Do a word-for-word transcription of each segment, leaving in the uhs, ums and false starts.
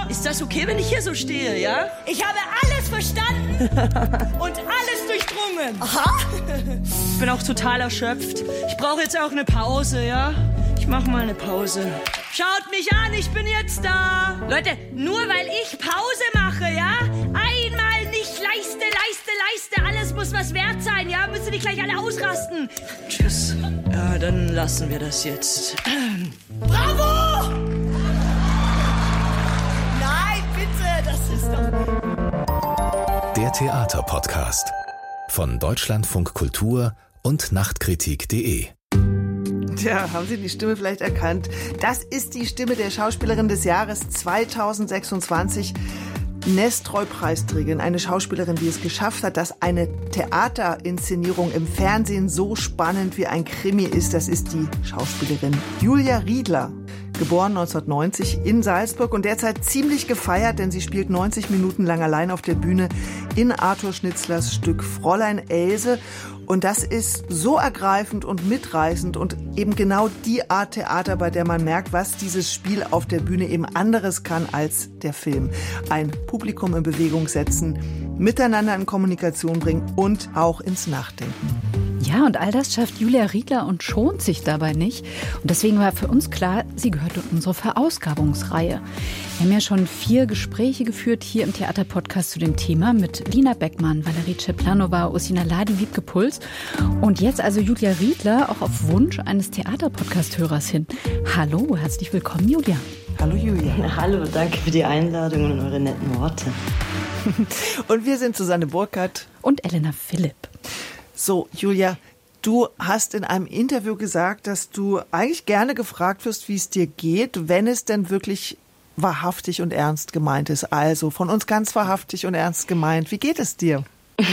Ist das okay, wenn ich hier so stehe, ja? Ich habe alles verstanden und alles durchdrungen. Aha. Ich bin auch total erschöpft. Ich brauche jetzt auch eine Pause, ja? Ich mache mal eine Pause. Schaut mich an, ich bin jetzt da. Leute, nur weil ich Pause mache, ja? Einmal nicht Leiste, Leiste, Leiste. Alles muss was wert sein, ja? Müsst ihr nicht gleich alle ausrasten. Tschüss. Ja, dann lassen wir das jetzt. Bravo! Nein, bitte, das ist doch... Der Theaterpodcast von Deutschlandfunk Kultur und Nachtkritik punkt de. Tja, haben Sie die Stimme vielleicht erkannt? Das ist die Stimme der Schauspielerin des Jahres zweitausendsechsundzwanzig, Nestroy-Preisträgerin, eine Schauspielerin, die es geschafft hat, dass eine Theaterinszenierung im Fernsehen so spannend wie ein Krimi ist. Das ist die Schauspielerin Julia Riedler. Geboren neunzehnhundertneunzig in Salzburg und derzeit ziemlich gefeiert, denn sie spielt neunzig Minuten lang allein auf der Bühne in Arthur Schnitzlers Stück Fräulein Else. Und das ist so ergreifend und mitreißend und eben genau die Art Theater, bei der man merkt, was dieses Spiel auf der Bühne eben anderes kann als der Film. Ein Publikum in Bewegung setzen, miteinander in Kommunikation bringen und auch ins Nachdenken. Ja, und all das schafft Julia Riedler und schont sich dabei nicht. Und deswegen war für uns klar, sie gehört in unsere Verausgabungsreihe. Wir haben ja schon vier Gespräche geführt hier im Theaterpodcast zu dem Thema mit Lina Beckmann, Valerie Czeplanova, Ursina Ladi, Wiebke Puls. Und jetzt also Julia Riedler, auch auf Wunsch eines Theaterpodcast-Hörers hin. Hallo, herzlich willkommen, Julia. Hallo, Julia. Na, hallo, danke für die Einladung und eure netten Worte. Und wir sind Susanne Burkhardt und Elena Philipp. So, Julia, du hast in einem Interview gesagt, dass du eigentlich gerne gefragt wirst, wie es dir geht, wenn es denn wirklich wahrhaftig und ernst gemeint ist. Also von uns ganz wahrhaftig und ernst gemeint. Wie geht es dir?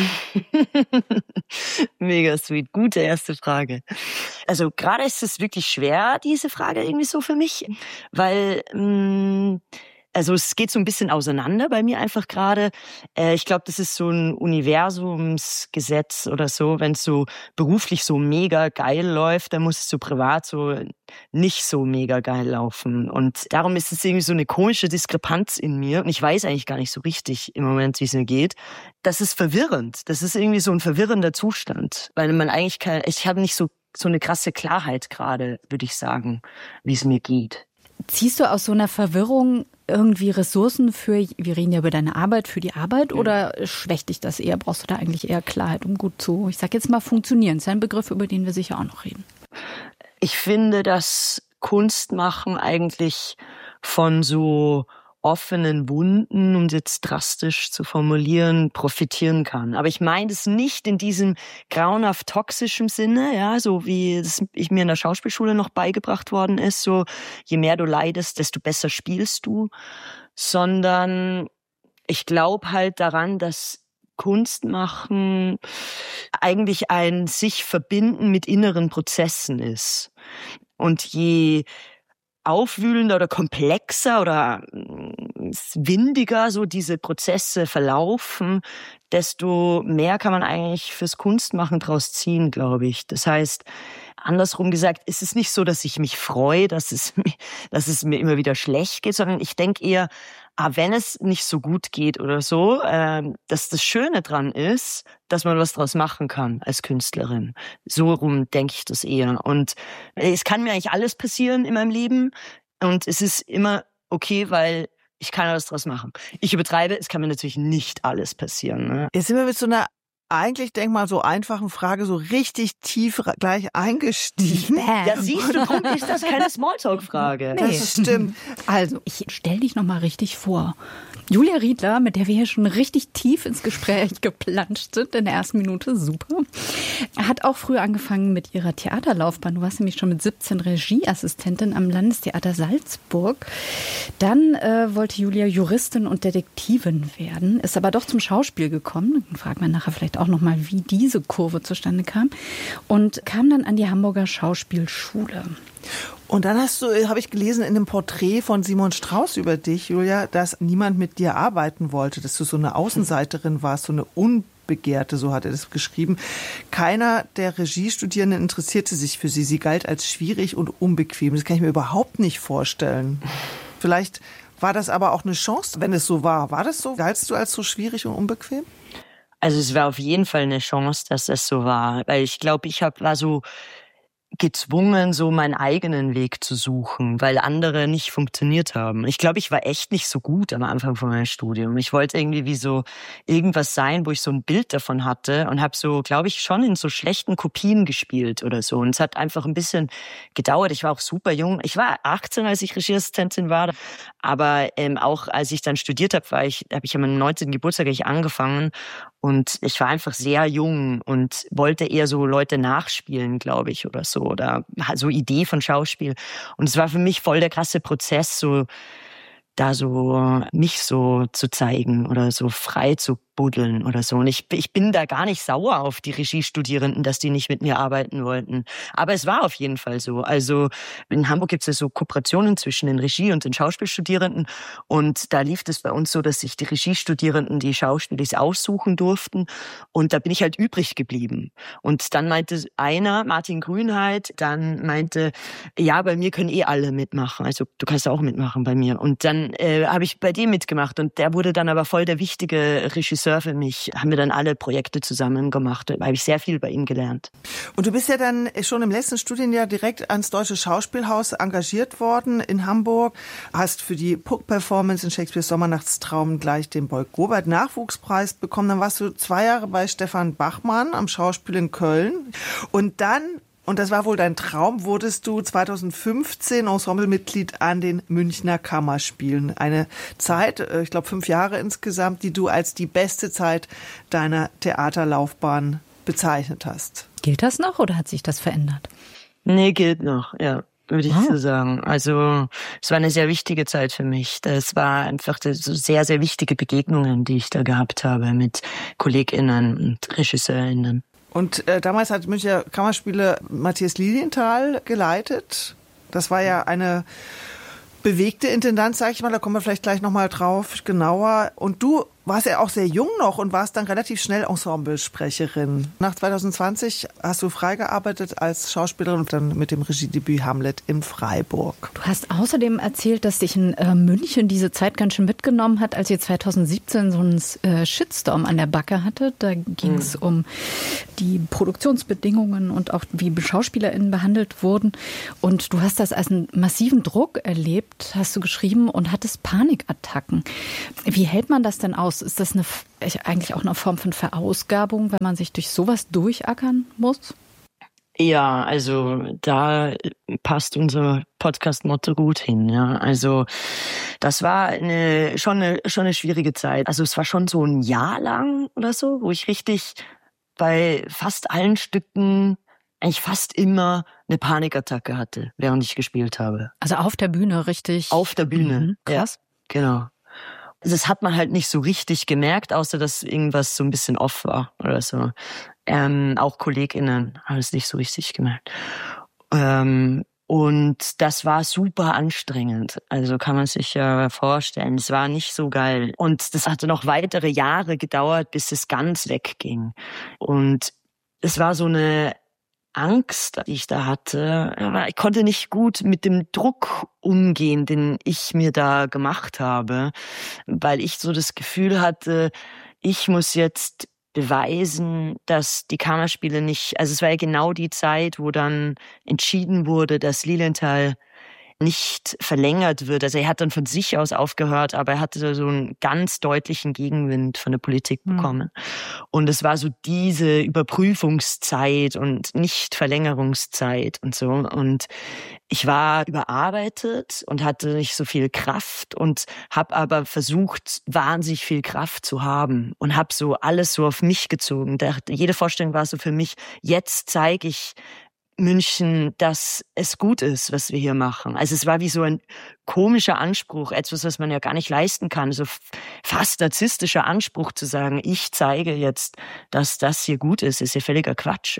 Mega sweet. Gute erste Frage. Also gerade ist es wirklich schwer, diese Frage irgendwie so für mich, weil... Mh, Also es geht so ein bisschen auseinander bei mir einfach gerade. Äh, ich glaube, das ist so ein Universumsgesetz oder so. Wenn es so beruflich so mega geil läuft, dann muss es so privat so nicht so mega geil laufen. Und darum ist es irgendwie so eine komische Diskrepanz in mir. Und ich weiß eigentlich gar nicht so richtig im Moment, wie es mir geht. Das ist verwirrend. Das ist irgendwie so ein verwirrender Zustand. Weil man eigentlich kein, ich habe nicht so, so eine krasse Klarheit gerade, würde ich sagen, wie es mir geht. Ziehst du aus so einer Verwirrung irgendwie Ressourcen für, wir reden ja über deine Arbeit, für die Arbeit, ja. Oder schwächt dich das eher? Brauchst du da eigentlich eher Klarheit, um gut zu, ich sag jetzt mal, funktionieren? Das ist ein Begriff, über den wir sicher auch noch reden. Ich finde, dass Kunst machen eigentlich von so offenen Wunden, um es jetzt drastisch zu formulieren, profitieren kann. Aber ich meine das nicht in diesem grauenhaft toxischen Sinne, ja, so wie es ich mir in der Schauspielschule noch beigebracht worden ist, so je mehr du leidest, desto besser spielst du, sondern ich glaube halt daran, dass Kunst machen eigentlich ein sich verbinden mit inneren Prozessen ist. Und je aufwühlender oder komplexer oder windiger so diese Prozesse verlaufen, desto mehr kann man eigentlich fürs Kunstmachen draus ziehen, glaube ich. Das heißt, andersrum gesagt, ist es nicht so, dass ich mich freue, dass es, dass es mir immer wieder schlecht geht, sondern ich denke eher, ah, wenn es nicht so gut geht oder so, äh, dass das Schöne dran ist, dass man was draus machen kann als Künstlerin. So rum denke ich das eher. Und es kann mir eigentlich alles passieren in meinem Leben und es ist immer okay, weil ich kann alles draus machen. Ich übertreibe, es kann mir natürlich nicht alles passieren. Ne? Jetzt sind wir mit so einer eigentlich, denk mal, so einfachen Frage so richtig tief gleich eingestiegen. Ja, siehst du, Punkt, ist das keine Smalltalk-Frage. Nee. Das stimmt. Also, ich stell dich noch mal richtig vor. Julia Riedler, mit der wir hier schon richtig tief ins Gespräch geplanscht sind in der ersten Minute, super, hat auch früh angefangen mit ihrer Theaterlaufbahn. Du warst nämlich schon mit siebzehn Regieassistentin am Landestheater Salzburg. Dann äh, wollte Julia Juristin und Detektivin werden, ist aber doch zum Schauspiel gekommen. Dann fragen wir nachher vielleicht auch noch mal, wie diese Kurve zustande kam. Und kam dann an die Hamburger Schauspielschule. Und dann hast du, habe ich gelesen in einem Porträt von Simon Strauß über dich, Julia, dass niemand mit dir arbeiten wollte, dass du so eine Außenseiterin warst, so eine Unbegehrte, so hat er das geschrieben. Keiner der Regiestudierenden interessierte sich für sie. Sie galt als schwierig und unbequem. Das kann ich mir überhaupt nicht vorstellen. Vielleicht war das aber auch eine Chance, wenn es so war? War das so? Galtst du als so schwierig und unbequem? Also es war auf jeden Fall eine Chance, dass das so war. Weil ich glaube, ich hab, war so gezwungen, so meinen eigenen Weg zu suchen, weil andere nicht funktioniert haben. Ich glaube, ich war echt nicht so gut am Anfang von meinem Studium. Ich wollte irgendwie wie so irgendwas sein, wo ich so ein Bild davon hatte und habe so, glaube ich, schon in so schlechten Kopien gespielt oder so. Und es hat einfach ein bisschen gedauert. Ich war auch super jung. Ich war achtzehn, als ich Regieassistentin war. Aber ähm, auch als ich dann studiert habe, war ich, habe ich an meinem neunzehnten Geburtstag ich angefangen. Und ich war einfach sehr jung und wollte eher so Leute nachspielen, glaube ich, oder so. Oder so Idee von Schauspiel. Und es war für mich voll der krasse Prozess, so da so mich so zu zeigen oder so frei zu buddeln oder so. Und ich, ich bin da gar nicht sauer auf die Regiestudierenden, dass die nicht mit mir arbeiten wollten. Aber es war auf jeden Fall so. Also in Hamburg gibt es ja so Kooperationen zwischen den Regie- und den Schauspielstudierenden. Und da lief es bei uns so, dass sich die Regiestudierenden die Schauspieler aussuchen durften. Und da bin ich halt übrig geblieben. Und dann meinte einer, Martin Grünheit, dann meinte, ja, bei mir können eh alle mitmachen. Also du kannst auch mitmachen bei mir. Und dann äh, habe ich bei dem mitgemacht. Und der wurde dann aber voll der wichtige Regisseur für mich, haben wir dann alle Projekte zusammen gemacht. Da habe ich sehr viel bei ihm gelernt. Und du bist ja dann schon im letzten Studienjahr direkt ans Deutsche Schauspielhaus engagiert worden in Hamburg. Hast für die Puck-Performance in Shakespeares Sommernachtstraum gleich den Boyk-Robert-Nachwuchspreis bekommen. Dann warst du zwei Jahre bei Stefan Bachmann am Schauspiel in Köln. Und dann, und das war wohl dein Traum, wurdest du zweitausendfünfzehn Ensemblemitglied an den Münchner Kammerspielen. Eine Zeit, ich glaube fünf Jahre insgesamt, die du als die beste Zeit deiner Theaterlaufbahn bezeichnet hast. Gilt das noch oder hat sich das verändert? Nee, gilt noch, ja, würde ich Wow. so sagen. Also es war eine sehr wichtige Zeit für mich. Das war einfach so sehr, sehr wichtige Begegnungen, die ich da gehabt habe mit KollegInnen und RegisseurInnen. Und äh, damals hat Münchner Kammerspiele Matthias Lilienthal geleitet. Das war ja eine bewegte Intendanz, sag ich mal. Da kommen wir vielleicht gleich nochmal drauf, genauer. Und du warst ja auch sehr jung noch und warst dann relativ schnell Ensemblesprecherin. Nach zweitausendzwanzig hast du freigearbeitet als Schauspielerin und dann mit dem Regiedebüt Hamlet in Freiburg. Du hast außerdem erzählt, dass dich in äh, München diese Zeit ganz schön mitgenommen hat, als ihr zweitausendsiebzehn so einen äh, Shitstorm an der Backe hattet. Da ging es mhm. um die Produktionsbedingungen und auch wie SchauspielerInnen behandelt wurden. Und du hast das als einen massiven Druck erlebt, hast du geschrieben, und hattest Panikattacken. Wie hält man das denn aus? Ist das eine, eigentlich auch eine Form von Verausgabung, wenn man sich durch sowas durchackern muss? Ja, also da passt unser Podcast-Motto gut hin. Ja, also das war eine, schon eine schon eine schwierige Zeit. Also es war schon so ein Jahr lang oder so, wo ich richtig bei fast allen Stücken eigentlich fast immer eine Panikattacke hatte, während ich gespielt habe. Also auf der Bühne richtig? Auf der Bühne, mhm, krass. Ja, genau. Das hat man halt nicht so richtig gemerkt, außer dass irgendwas so ein bisschen off war oder so. Ähm, auch KollegInnen haben es nicht so richtig gemerkt. Ähm, und das war super anstrengend. Also kann man sich ja vorstellen. Es war nicht so geil. Und das hatte noch weitere Jahre gedauert, bis es ganz wegging. Und es war so eine Angst, die ich da hatte. Aber ich konnte nicht gut mit dem Druck umgehen, den ich mir da gemacht habe, weil ich so das Gefühl hatte, ich muss jetzt beweisen, dass die Kammerspiele nicht, also es war ja genau die Zeit, wo dann entschieden wurde, dass Lilienthal nicht verlängert wird. Also er hat dann von sich aus aufgehört, aber er hatte so einen ganz deutlichen Gegenwind von der Politik bekommen. Mhm. Und es war so diese Überprüfungszeit und Nicht-Verlängerungszeit und so. Und ich war überarbeitet und hatte nicht so viel Kraft und habe aber versucht, wahnsinnig viel Kraft zu haben und habe so alles so auf mich gezogen. Jede Vorstellung war so für mich, jetzt zeige ich München, dass es gut ist, was wir hier machen. Also es war wie so ein komischer Anspruch, etwas, was man ja gar nicht leisten kann, so fast narzisstischer Anspruch zu sagen, ich zeige jetzt, dass das hier gut ist, ist ja völliger Quatsch.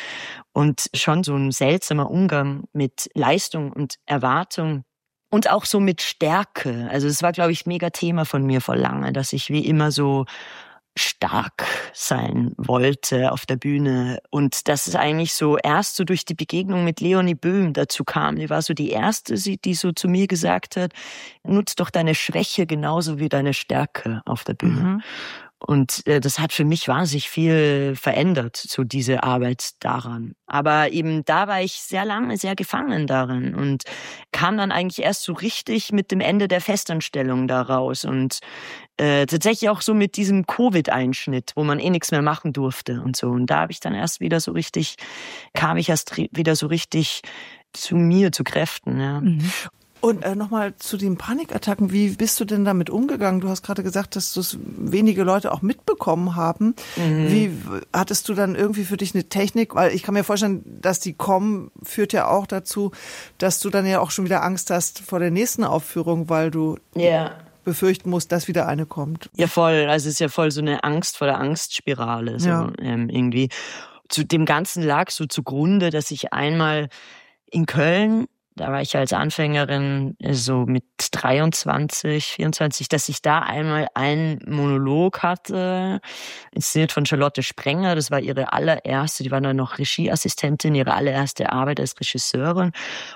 Und schon so ein seltsamer Umgang mit Leistung und Erwartung und auch so mit Stärke. Also es war, glaube ich, mega Thema von mir vor lange, dass ich wie immer so stark sein wollte auf der Bühne. Und das ist eigentlich so erst so durch die Begegnung mit Leonie Böhm dazu kam. Die war so die erste, die so zu mir gesagt hat, nutz doch deine Schwäche genauso wie deine Stärke auf der Bühne. Mhm. Und äh, das hat für mich wahnsinnig viel verändert, so diese Arbeit daran. Aber eben da war ich sehr lange sehr gefangen darin und kam dann eigentlich erst so richtig mit dem Ende der Festanstellung da raus und äh, tatsächlich auch so mit diesem Covid-Einschnitt, wo man eh nichts mehr machen durfte und so. Und da habe ich dann erst wieder so richtig, kam ich erst wieder so richtig zu mir, zu Kräften. Ja. Mhm. Und äh, nochmal zu den Panikattacken. Wie bist du denn damit umgegangen? Du hast gerade gesagt, dass das wenige Leute auch mitbekommen haben. Mhm. Wie hattest du dann irgendwie für dich eine Technik? Weil ich kann mir vorstellen, dass die kommen, führt ja auch dazu, dass du dann ja auch schon wieder Angst hast vor der nächsten Aufführung, weil du yeah. befürchten musst, dass wieder eine kommt. Ja, voll. Also es ist ja voll so eine Angst vor der Angstspirale. So, ja. ähm, irgendwie. Zu dem Ganzen lag so zugrunde, dass ich einmal in Köln, da war ich als Anfängerin so mit dreiundzwanzig, vierundzwanzig, dass ich da einmal einen Monolog hatte, inszeniert von Charlotte Sprenger. Das war ihre allererste, die war dann noch Regieassistentin, ihre allererste Arbeit als Regisseurin.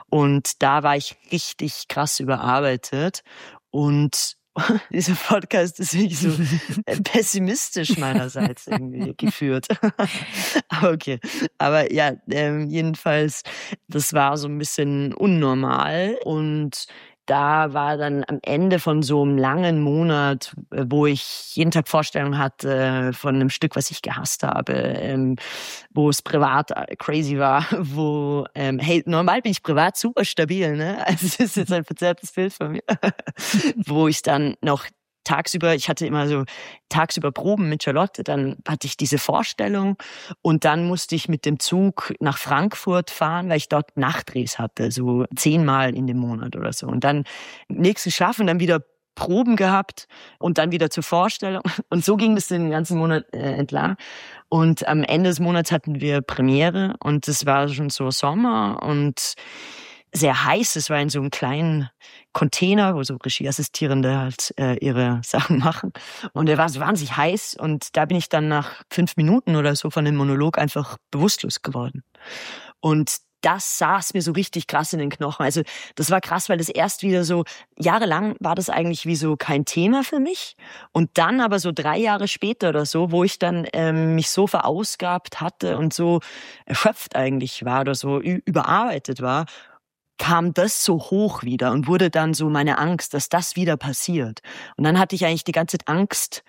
Und da war ich richtig krass überarbeitet. Und dieser Podcast ist wirklich so pessimistisch meinerseits irgendwie geführt. Aber okay. Aber ja, ähm, jedenfalls, das war so ein bisschen unnormal. Und da war dann am Ende von so einem langen Monat, wo ich jeden Tag Vorstellungen hatte von einem Stück, was ich gehasst habe, ähm, wo es privat crazy war, wo, ähm, hey, normal bin ich privat super stabil, ne? Also es ist jetzt ein verzerrtes Bild von mir. Wo ich dann noch tagsüber, ich hatte immer so tagsüber Proben mit Charlotte, dann hatte ich diese Vorstellung und dann musste ich mit dem Zug nach Frankfurt fahren, weil ich dort Nachtdrehs hatte, so zehnmal in dem Monat oder so. Und dann nächsten Schlafen, dann wieder Proben gehabt und dann wieder zur Vorstellung. Und so ging das den ganzen Monat äh, entlang. Und am Ende des Monats hatten wir Premiere und es war schon so Sommer und sehr heiß. Es war in so einem kleinen Container, wo so Regieassistierende halt äh, ihre Sachen machen. Und der war so wahnsinnig heiß. Und da bin ich dann nach fünf Minuten oder so von dem Monolog einfach bewusstlos geworden. Und das saß mir so richtig krass in den Knochen. Also das war krass, weil das erst wieder so, jahrelang war das eigentlich wie so kein Thema für mich. Und dann aber so drei Jahre später oder so, wo ich dann ähm, mich so verausgabt hatte und so erschöpft eigentlich war oder so überarbeitet war, kam das so hoch wieder und wurde dann so meine Angst, dass das wieder passiert. Und dann hatte ich eigentlich die ganze Zeit Angst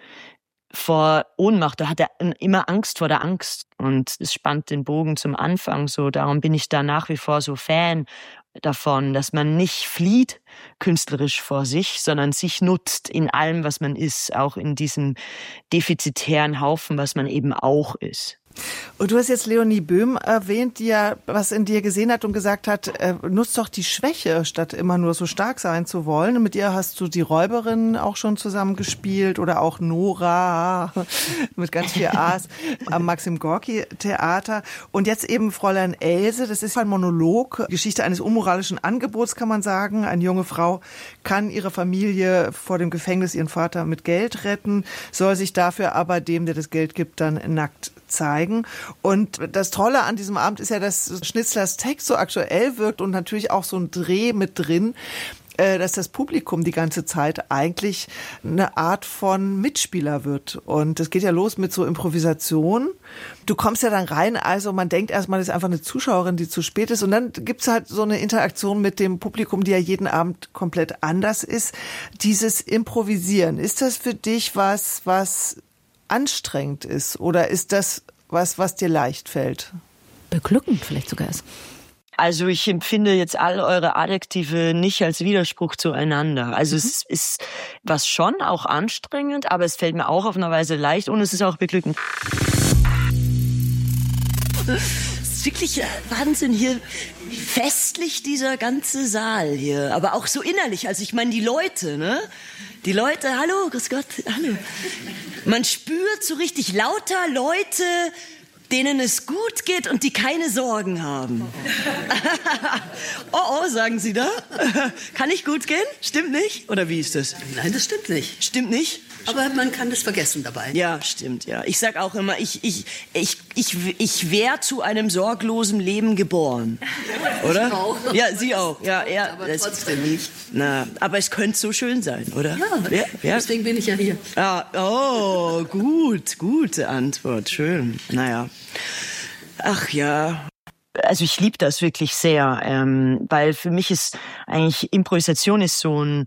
vor Ohnmacht. Da hatte er immer Angst vor der Angst. Und es spannt den Bogen zum Anfang so. Darum bin ich da nach wie vor so Fan davon, dass man nicht flieht künstlerisch vor sich, sondern sich nutzt in allem, was man ist, auch in diesem defizitären Haufen, was man eben auch ist. Und du hast jetzt Leonie Böhm erwähnt, die ja was in dir gesehen hat und gesagt hat, äh, nutzt doch die Schwäche, statt immer nur so stark sein zu wollen. Und mit ihr hast du die Räuberin auch schon zusammen gespielt oder auch Nora mit ganz vier A's am Maxim Gorki Theater. Und jetzt eben Fräulein Else, das ist ein Monolog, Geschichte eines unmoralischen Angebots, kann man sagen. Eine junge Frau kann ihre Familie vor dem Gefängnis, ihren Vater mit Geld retten, soll sich dafür aber dem, der das Geld gibt, dann nackt zeigen. Und das Tolle an diesem Abend ist ja, dass Schnitzlers Text so aktuell wirkt und natürlich auch so ein Dreh mit drin, dass das Publikum die ganze Zeit eigentlich eine Art von Mitspieler wird. Und es geht ja los mit so Improvisation. Du kommst ja dann rein, also man denkt erstmal, das ist einfach eine Zuschauerin, die zu spät ist. Und dann gibt's halt so eine Interaktion mit dem Publikum, die ja jeden Abend komplett anders ist. Dieses Improvisieren, ist das für dich was, was anstrengend ist? Oder ist das was, was dir leicht fällt? Beglückend vielleicht sogar ist. Also ich empfinde jetzt all eure Adjektive nicht als Widerspruch zueinander. Also mhm. es ist was schon auch anstrengend, aber es fällt mir auch auf eine Weise leicht und es ist auch beglückend. Es ist wirklich Wahnsinn hier. Festlich dieser ganze Saal hier, aber auch so innerlich. Also ich meine die Leute, ne? Die Leute, hallo, grüß Gott, hallo. Man spürt so richtig lauter Leute, denen es gut geht und die keine Sorgen haben. Oh, oh, sagen Sie da? Kann ich gut gehen? Stimmt nicht? Oder wie ist das? Nein, das stimmt nicht. Stimmt nicht? Aber man kann das vergessen dabei. Ja, stimmt, ja. Ich sag auch immer, ich, ich, ich, ich, ich wäre zu einem sorglosen Leben geboren. Oder? Ich auch. Ja, Sie auch. Ja, ja, aber das, trotzdem nicht. Na, aber es könnte so schön sein, oder? Ja, ja, ja. Deswegen bin ich ja hier. Ja, oh, gut, gute Antwort, schön. Naja, ach ja. Also ich liebe das wirklich sehr, ähm, weil für mich ist eigentlich Improvisation ist so ein,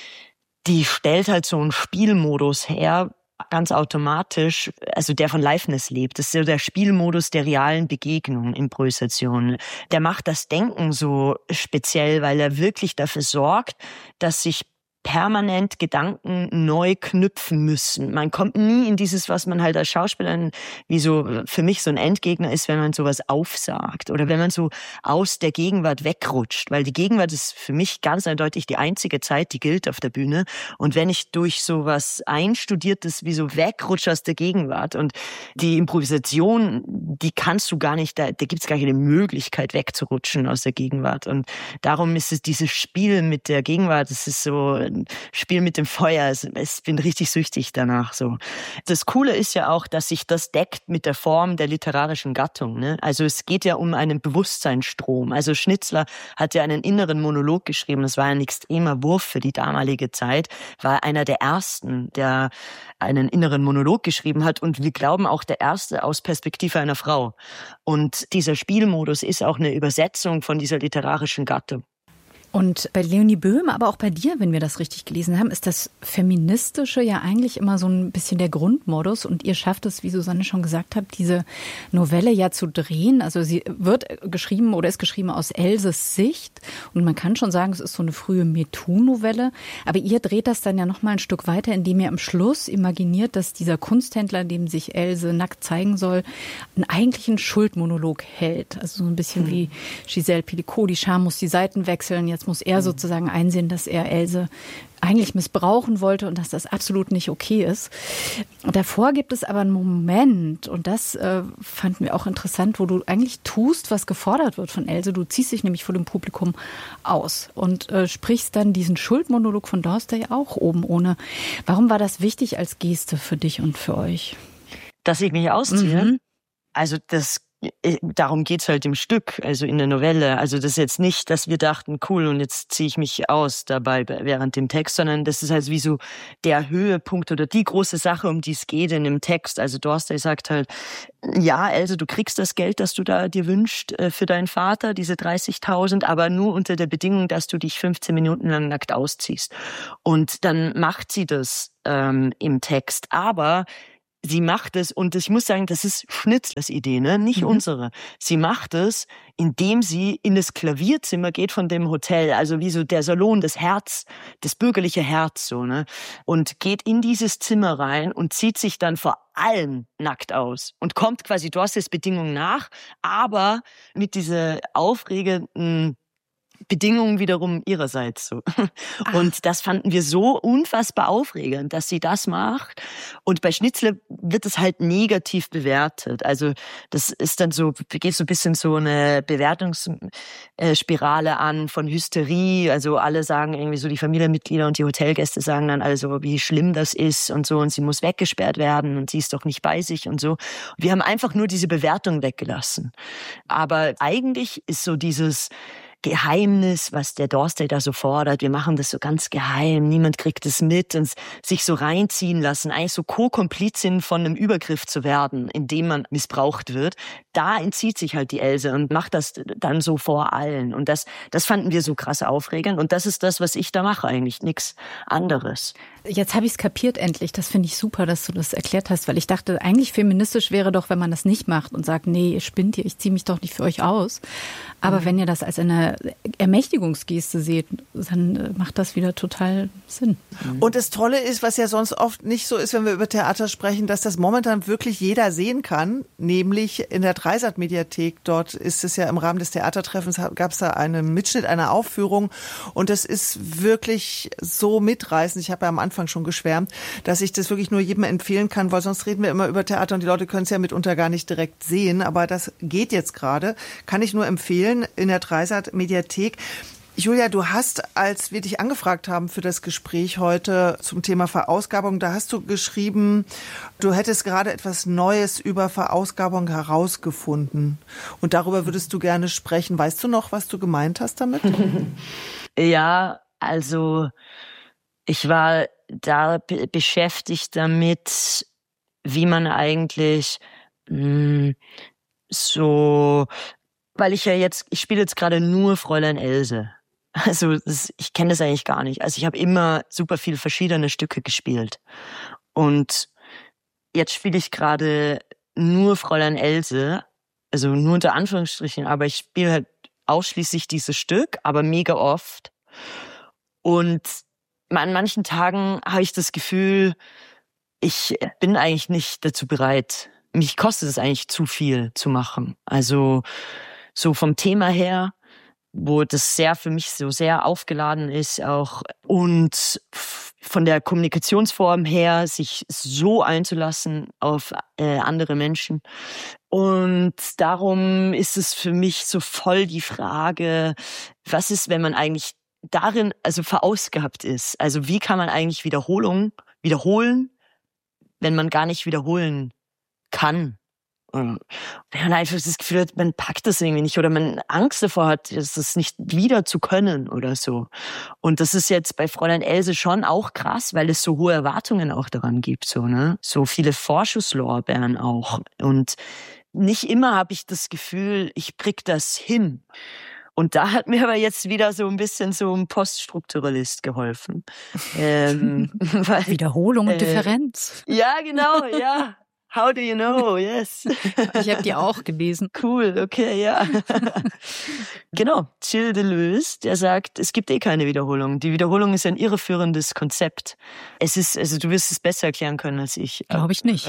die stellt halt so einen Spielmodus her, ganz automatisch, also der von Liveness lebt. Das ist so der Spielmodus der realen Begegnung, Improvisation. Der macht das Denken so speziell, weil er wirklich dafür sorgt, dass sich permanent Gedanken neu knüpfen müssen. Man kommt nie in dieses, was man halt als Schauspieler wie so für mich so ein Endgegner ist, wenn man sowas aufsagt oder wenn man so aus der Gegenwart wegrutscht, weil die Gegenwart ist für mich ganz eindeutig die einzige Zeit, die gilt auf der Bühne. Und wenn ich durch sowas Einstudiertes wie so wegrutsche aus der Gegenwart und die Improvisation, die kannst du gar nicht, da, da gibt's gar keine Möglichkeit wegzurutschen aus der Gegenwart. Und darum ist es dieses Spiel mit der Gegenwart, es ist so Spiel mit dem Feuer. Ich bin richtig süchtig danach. So. Das Coole ist ja auch, dass sich das deckt mit der Form der literarischen Gattung. Ne? Also es geht ja um einen Bewusstseinsstrom. Also Schnitzler hat ja einen inneren Monolog geschrieben. Das war ein extremer Wurf für die damalige Zeit. War einer der ersten, der einen inneren Monolog geschrieben hat. Und wir glauben auch der erste aus Perspektive einer Frau. Und dieser Spielmodus ist auch eine Übersetzung von dieser literarischen Gattung. Und bei Leonie Böhm, aber auch bei dir, wenn wir das richtig gelesen haben, ist das Feministische ja eigentlich immer so ein bisschen der Grundmodus. Und ihr schafft es, wie Susanne schon gesagt hat, diese Novelle ja zu drehen. Also sie wird geschrieben oder ist geschrieben aus Elses Sicht. Und man kann schon sagen, es ist so eine frühe MeToo-Novelle. Aber ihr dreht das dann ja noch mal ein Stück weiter, indem ihr am Schluss imaginiert, dass dieser Kunsthändler, dem sich Else nackt zeigen soll, einen eigentlichen Schuldmonolog hält. Also so ein bisschen mhm. wie Giselle Picot, die Scham muss die Seiten wechseln. Jetzt muss er sozusagen einsehen, dass er Else eigentlich missbrauchen wollte und dass das absolut nicht okay ist. Und davor gibt es aber einen Moment, und das äh, fanden wir auch interessant, wo du eigentlich tust, was gefordert wird von Else. Du ziehst dich nämlich vor dem Publikum aus und äh, sprichst dann diesen Schuldmonolog von Dorstey auch oben ohne. Warum war das wichtig als Geste für dich und für euch? Dass ich mich ausziehe? Mhm. Also das Darum geht's halt im Stück, also in der Novelle. Also das ist jetzt nicht, dass wir dachten, cool, und jetzt ziehe ich mich aus dabei während dem Text, sondern das ist halt wie so der Höhepunkt oder die große Sache, um die es geht in dem Text. Also Dorstey sagt halt, ja, Else, du kriegst das Geld, das du da dir wünschst für deinen Vater, diese dreißigtausend, aber nur unter der Bedingung, dass du dich fünfzehn Minuten lang nackt ausziehst. Und dann macht sie das ähm, im Text. Aber sie macht es, und ich muss sagen, das ist Schnitzlers Idee, ne? Nicht mhm. unsere. Sie macht es, indem sie in das Klavierzimmer geht von dem Hotel, also wie so der Salon, das Herz, das bürgerliche Herz, so, ne? Und geht in dieses Zimmer rein und zieht sich dann vor allem nackt aus und kommt quasi Dorsteys Bedingungen nach, aber mit dieser aufregenden Bedingungen wiederum ihrerseits so. Und Ach. das fanden wir so unfassbar aufregend, dass sie das macht. Und bei Schnitzler wird es halt negativ bewertet. Also das ist dann so, geht so ein bisschen so eine Bewertungsspirale an von Hysterie. Also alle sagen irgendwie so, die Familienmitglieder und die Hotelgäste sagen dann also, wie schlimm das ist und so, und sie muss weggesperrt werden und sie ist doch nicht bei sich und so. Und wir haben einfach nur diese Bewertung weggelassen. Aber eigentlich ist so dieses Geheimnis, was der Dorstey da so fordert. Wir machen das so ganz geheim, niemand kriegt es mit, und sich so reinziehen lassen, eigentlich so Co-Komplizin von einem Übergriff zu werden, in dem man missbraucht wird. Da entzieht sich halt die Else und macht das dann so vor allen. Und das, das fanden wir so krass aufregend. Und das ist das, was ich da mache eigentlich, nichts anderes. Jetzt habe ich es kapiert endlich. Das finde ich super, dass du das erklärt hast, weil ich dachte, eigentlich feministisch wäre doch, wenn man das nicht macht und sagt, nee, ihr spinnt hier, ich ziehe mich doch nicht für euch aus. Aber mhm. wenn ihr das als eine eine Ermächtigungsgeste seht, dann macht das wieder total Sinn. Und das Tolle ist, was ja sonst oft nicht so ist, wenn wir über Theater sprechen, dass das momentan wirklich jeder sehen kann, nämlich in der Dreisat-Mediathek. Dort ist es ja im Rahmen des Theatertreffens, gab es da einen Mitschnitt einer Aufführung und das ist wirklich so mitreißend. Ich habe ja am Anfang schon geschwärmt, dass ich das wirklich nur jedem empfehlen kann, weil sonst reden wir immer über Theater und die Leute können es ja mitunter gar nicht direkt sehen, aber das geht jetzt gerade. Kann ich nur empfehlen in der Dreisat-Mediathek. Julia, du hast, als wir dich angefragt haben für das Gespräch heute zum Thema Verausgabung, da hast du geschrieben, du hättest gerade etwas Neues über Verausgabung herausgefunden. Und darüber würdest du gerne sprechen. Weißt du noch, was du gemeint hast damit? Ja, also ich war da be- beschäftigt damit, wie man eigentlich mh, so, weil ich ja jetzt, ich spiele jetzt gerade nur Fräulein Else. Also das, ich kenne das eigentlich gar nicht. Also ich habe immer super viele verschiedene Stücke gespielt. Und jetzt spiele ich gerade nur Fräulein Else, also nur unter Anführungsstrichen, aber ich spiele halt ausschließlich dieses Stück, aber mega oft. Und an manchen Tagen habe ich das Gefühl, ich bin eigentlich nicht dazu bereit. Mich kostet es eigentlich zu viel zu machen. Also so vom Thema her, wo das sehr für mich so sehr aufgeladen ist auch und von der Kommunikationsform her sich so einzulassen auf äh, andere Menschen. Und darum ist es für mich so voll die Frage, was ist, wenn man eigentlich darin also verausgabt ist? Also wie kann man eigentlich Wiederholung wiederholen, wenn man gar nicht wiederholen kann? Wenn man einfach das Gefühl hat, man packt das irgendwie nicht oder man Angst davor hat, das nicht wieder zu können oder so. Und das ist jetzt bei Fräulein Else schon auch krass, weil es so hohe Erwartungen auch daran gibt, so, ne? So viele Vorschusslorbeeren auch. Und nicht immer habe ich das Gefühl, ich krieg das hin. Und da hat mir aber jetzt wieder so ein bisschen so ein Poststrukturalist geholfen. ähm, weil, Wiederholung und äh, Differenz. Ja, genau, ja. How do you know? Yes. Ich habe die auch gelesen. Cool, okay, ja. Genau, Gilles Deleuze, der sagt, es gibt eh keine Wiederholung. Die Wiederholung ist ein irreführendes Konzept. Es ist, also du wirst es besser erklären können als ich. Glaube ich nicht.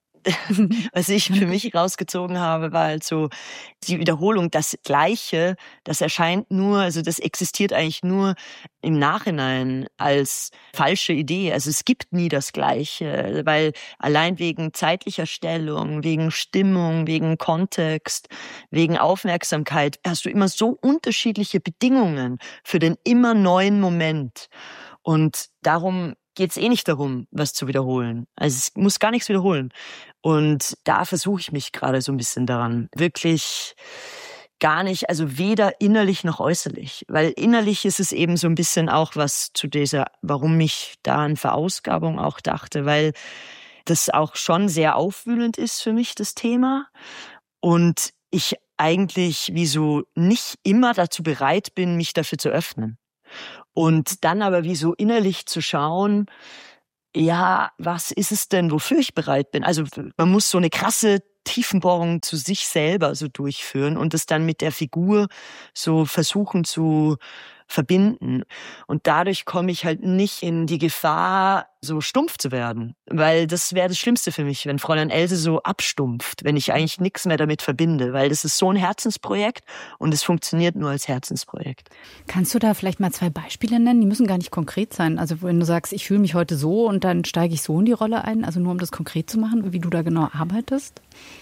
Was ich für mich rausgezogen habe, war halt so die Wiederholung, das Gleiche, das erscheint nur, also das existiert eigentlich nur im Nachhinein als falsche Idee. Also es gibt nie das Gleiche, weil allein wegen zeitlicher Stellung, wegen Stimmung, wegen Kontext, wegen Aufmerksamkeit hast du immer so unterschiedliche Bedingungen für den immer neuen Moment. Und darum geht's eh nicht darum, was zu wiederholen. Also es muss gar nichts wiederholen. Und da versuche ich mich gerade so ein bisschen daran. Wirklich gar nicht, also weder innerlich noch äußerlich. Weil innerlich ist es eben so ein bisschen auch was zu dieser, warum ich da an Verausgabung auch dachte, weil das auch schon sehr aufwühlend ist für mich, das Thema. Und ich eigentlich wie so nicht immer dazu bereit bin, mich dafür zu öffnen. Und dann aber wie so innerlich zu schauen, ja, was ist es denn, wofür ich bereit bin? Also man muss so eine krasse Tiefenbohrung zu sich selber so durchführen und es dann mit der Figur so versuchen zu verbinden. Und dadurch komme ich halt nicht in die Gefahr, so stumpf zu werden. Weil das wäre das Schlimmste für mich, wenn Fräulein Else so abstumpft, wenn ich eigentlich nichts mehr damit verbinde. Weil das ist so ein Herzensprojekt und es funktioniert nur als Herzensprojekt. Kannst du da vielleicht mal zwei Beispiele nennen? Die müssen gar nicht konkret sein. Also wenn du sagst, ich fühle mich heute so und dann steige ich so in die Rolle ein, also nur um das konkret zu machen, wie du da genau arbeitest?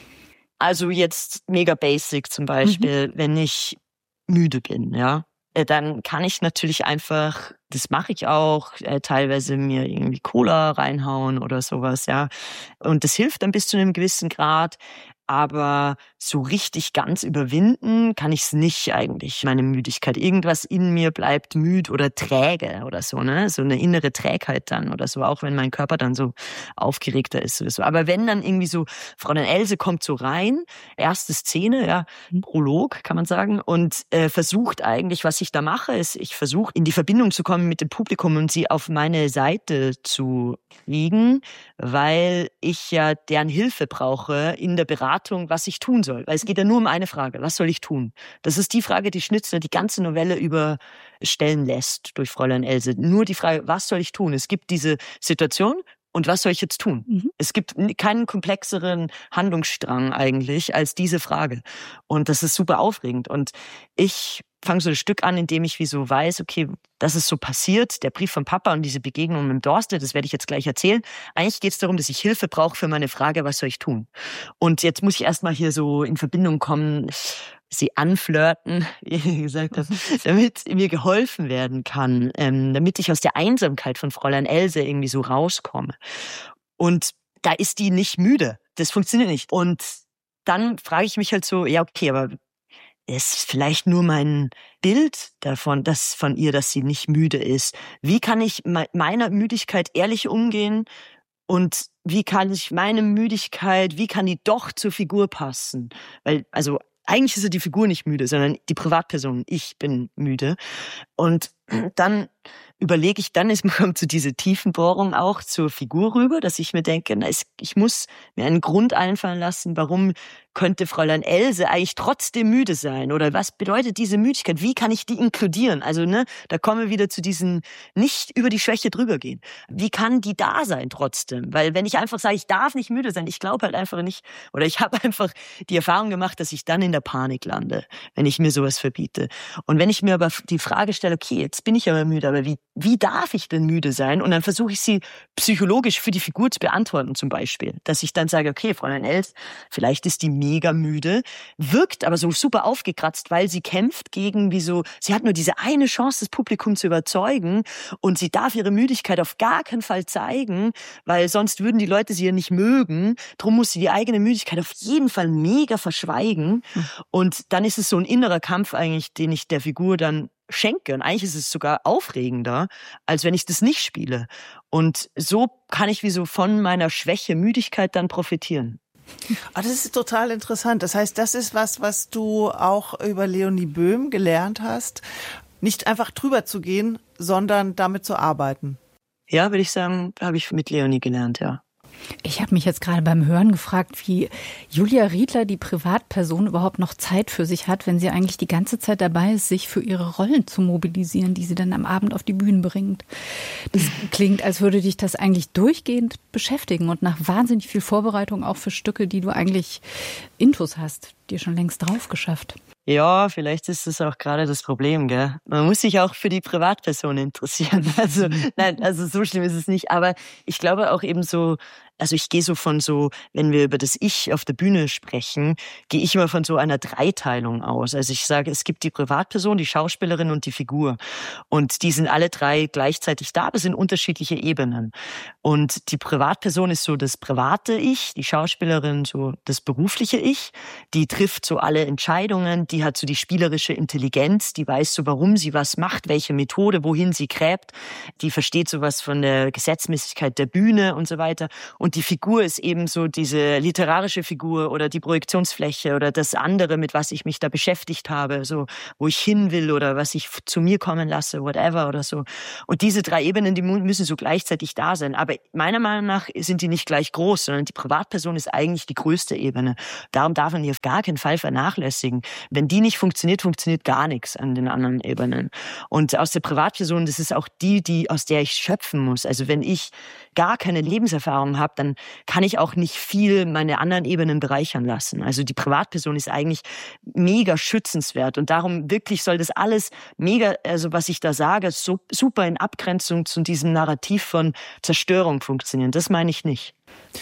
Also jetzt mega basic zum Beispiel, mhm. wenn ich müde bin, ja. Dann kann ich natürlich einfach, das mache ich auch, äh, teilweise mir irgendwie Cola reinhauen oder sowas, ja. Und das hilft dann bis zu einem gewissen Grad. Aber so richtig ganz überwinden kann ich es nicht eigentlich, meine Müdigkeit. Irgendwas in mir bleibt müd oder träge oder so, ne? So eine innere Trägheit dann oder so, auch wenn mein Körper dann so aufgeregter ist oder so. Aber wenn dann irgendwie so, Fräulein Else kommt so rein, erste Szene, ja, Prolog kann man sagen, und äh, versucht eigentlich, was ich da mache, ist, ich versuche in die Verbindung zu kommen mit dem Publikum und sie auf meine Seite zu kriegen, weil ich ja deren Hilfe brauche in der Beratung, was ich tun soll. soll. Weil es geht ja nur um eine Frage. Was soll ich tun? Das ist die Frage, die Schnitzler die ganze Novelle über stellen lässt durch Fräulein Else. Nur die Frage, was soll ich tun? Es gibt diese Situation und was soll ich jetzt tun? Mhm. Es gibt keinen komplexeren Handlungsstrang eigentlich als diese Frage. Und das ist super aufregend. Und ich fange so ein Stück an, indem ich wie so weiß, okay, das ist so passiert, der Brief von Papa und diese Begegnung mit dem Dorste, das werde ich jetzt gleich erzählen. Eigentlich geht es darum, dass ich Hilfe brauche für meine Frage, was soll ich tun? Und jetzt muss ich erstmal hier so in Verbindung kommen, sie anflirten, wie ich gesagt habe, damit mir geholfen werden kann, ähm, damit ich aus der Einsamkeit von Fräulein Else irgendwie so rauskomme. Und da ist die nicht müde. Das funktioniert nicht. Und dann frage ich mich halt so, ja okay, aber ist vielleicht nur mein Bild davon, dass von ihr, dass sie nicht müde ist. Wie kann ich meiner Müdigkeit ehrlich umgehen und wie kann ich meine Müdigkeit, wie kann die doch zur Figur passen? Weil, also eigentlich ist ja die Figur nicht müde, sondern die Privatperson, ich bin müde. Und dann überlege ich, dann ist man zu dieser Tiefenbohrung auch zur Figur rüber, dass ich mir denke, na, ich muss mir einen Grund einfallen lassen, warum könnte Fräulein Else eigentlich trotzdem müde sein? Oder was bedeutet diese Müdigkeit? Wie kann ich die inkludieren? Also, ne, da kommen wir wieder zu diesen nicht über die Schwäche drüber gehen. Wie kann die da sein trotzdem? Weil wenn ich einfach sage, ich darf nicht müde sein, ich glaube halt einfach nicht, oder ich habe einfach die Erfahrung gemacht, dass ich dann in der Panik lande, wenn ich mir sowas verbiete. Und wenn ich mir aber die Frage stelle, okay, jetzt bin ich aber müde, aber wie, wie darf ich denn müde sein? Und dann versuche ich sie psychologisch für die Figur zu beantworten zum Beispiel. Dass ich dann sage, okay, Fräulein Else, vielleicht ist die mega müde, wirkt aber so super aufgekratzt, weil sie kämpft gegen wie so, sie hat nur diese eine Chance, das Publikum zu überzeugen und sie darf ihre Müdigkeit auf gar keinen Fall zeigen, weil sonst würden die Leute sie ja nicht mögen. Drum muss sie die eigene Müdigkeit auf jeden Fall mega verschweigen. Mhm. Und dann ist es so ein innerer Kampf eigentlich, den ich der Figur dann schenke. Und eigentlich ist es sogar aufregender, als wenn ich das nicht spiele. Und so kann ich wie so von meiner Schwäche Müdigkeit dann profitieren. Ah, das ist total interessant. Das heißt, das ist was, was du auch über Leonie Böhm gelernt hast, nicht einfach drüber zu gehen, sondern damit zu arbeiten. Ja, würde ich sagen, habe ich mit Leonie gelernt, ja. Ich habe mich jetzt gerade beim Hören gefragt, wie Julia Riedler, die Privatperson, überhaupt noch Zeit für sich hat, wenn sie eigentlich die ganze Zeit dabei ist, sich für ihre Rollen zu mobilisieren, die sie dann am Abend auf die Bühne bringt. Das klingt, als würde dich das eigentlich durchgehend beschäftigen und nach wahnsinnig viel Vorbereitung auch für Stücke, die du eigentlich intus hast, dir schon längst drauf geschafft. Ja, vielleicht ist das auch gerade das Problem, gell? Man muss sich auch für die Privatperson interessieren. Also, nein, also so schlimm ist es nicht. Aber ich glaube auch eben so, also ich gehe so von so, wenn wir über das Ich auf der Bühne sprechen, gehe ich immer von so einer Dreiteilung aus. Also ich sage, es gibt die Privatperson, die Schauspielerin und die Figur. Und die sind alle drei gleichzeitig da, aber sind unterschiedliche Ebenen. Und die Privatperson ist so das private Ich, die Schauspielerin so das berufliche Ich. Die trifft so alle Entscheidungen, die hat so die spielerische Intelligenz, die weiß so, warum sie was macht, welche Methode, wohin sie gräbt. Die versteht sowas von der Gesetzmäßigkeit der Bühne und so weiter. Und die Figur ist eben so diese literarische Figur oder die Projektionsfläche oder das andere, mit was ich mich da beschäftigt habe, so wo ich hin will oder was ich zu mir kommen lasse, whatever oder so. Und diese drei Ebenen, die müssen so gleichzeitig da sein. Aber meiner Meinung nach sind die nicht gleich groß, sondern die Privatperson ist eigentlich die größte Ebene. Darum darf man die auf gar keinen Fall vernachlässigen. Wenn die nicht funktioniert, funktioniert gar nichts an den anderen Ebenen. Und aus der Privatperson, das ist auch die, die aus der ich schöpfen muss. Also wenn ich gar keine Lebenserfahrung habe, dann kann ich auch nicht viel meine anderen Ebenen bereichern lassen. Also die Privatperson ist eigentlich mega schützenswert und darum wirklich soll das alles mega, also was ich da sage, so super in Abgrenzung zu diesem Narrativ von Zerstörung funktionieren. Das meine ich nicht.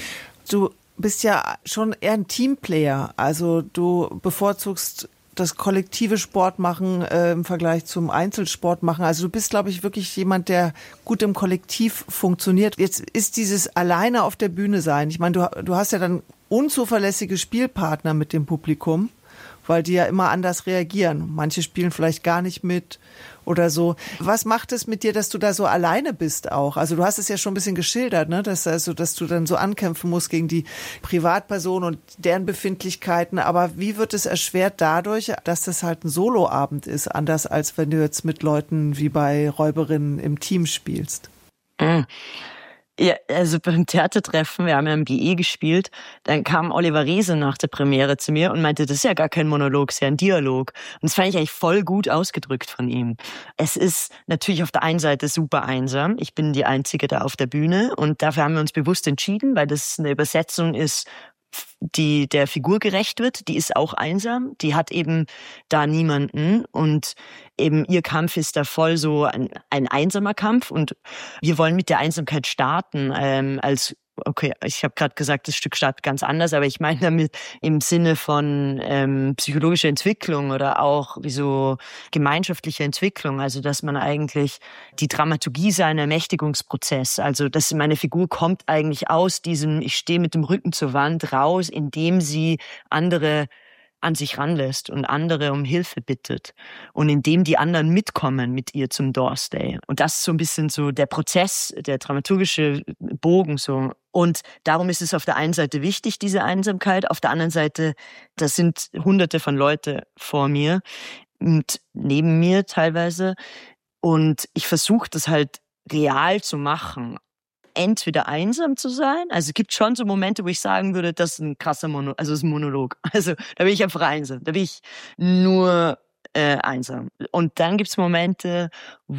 Du bist ja schon eher ein Teamplayer, also du bevorzugst das kollektive Sport machen äh, im Vergleich zum Einzelsport machen. Also du bist, glaube ich, wirklich jemand, der gut im Kollektiv funktioniert. Jetzt ist dieses alleine auf der Bühne sein. Ich meine, du, du hast ja dann unzuverlässige Spielpartner mit dem Publikum, weil die ja immer anders reagieren. Manche spielen vielleicht gar nicht mit oder so. Was macht es mit dir, dass du da so alleine bist auch? Also du hast es ja schon ein bisschen geschildert, ne? Dass, also, dass du dann so ankämpfen musst gegen die Privatperson und deren Befindlichkeiten. Aber wie wird es erschwert dadurch, dass das halt ein Soloabend ist, anders als wenn du jetzt mit Leuten wie bei Räuberinnen im Team spielst? Ja, also beim Theatertreffen, wir haben ja im G E gespielt, dann kam Oliver Reese nach der Premiere zu mir und meinte, das ist ja gar kein Monolog, es ist ja ein Dialog. Und das fand ich eigentlich voll gut ausgedrückt von ihm. Es ist natürlich auf der einen Seite super einsam. Ich bin die Einzige da auf der Bühne und dafür haben wir uns bewusst entschieden, weil das eine Übersetzung ist, die der Figur gerecht wird, die ist auch einsam, die hat eben da niemanden und eben ihr Kampf ist da voll so ein, ein einsamer Kampf und wir wollen mit der Einsamkeit starten ähm, als Okay, ich habe gerade gesagt, das Stück startet ganz anders, aber ich meine damit im Sinne von ähm, psychologischer Entwicklung oder auch wie so gemeinschaftliche Entwicklung, also dass man eigentlich die Dramaturgie sei ein Ermächtigungsprozess, also dass meine Figur kommt eigentlich aus diesem, ich stehe mit dem Rücken zur Wand raus, indem sie andere an sich ranlässt und andere um Hilfe bittet und indem die anderen mitkommen mit ihr zum Doors Day. Und das ist so ein bisschen so der Prozess, der dramaturgische Bogen so. Und darum ist es auf der einen Seite wichtig, diese Einsamkeit, auf der anderen Seite, das sind hunderte von Leute vor mir und neben mir teilweise und ich versuche das halt real zu machen. Entweder einsam zu sein, also es gibt schon so Momente, wo ich sagen würde, das ist ein krasser Monolog, also das ist ein Monolog, also da bin ich einfach einsam, da bin ich nur äh, einsam. Und dann gibt's Momente,